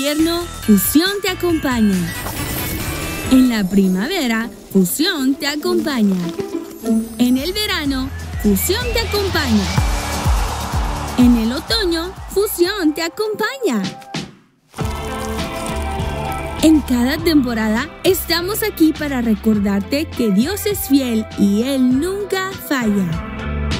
invierno, Fusión te acompaña. En la primavera, Fusión te acompaña. En el verano, Fusión te acompaña. En el otoño, Fusión te acompaña. En cada temporada estamos aquí para recordarte que Dios es fiel y Él nunca falla.